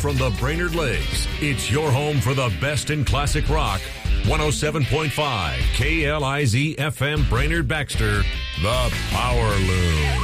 from the Brainerd Lakes, it's your home for the best in classic rock. 107.5 KLIZ FM Brainerd Baxter, The Power Loom.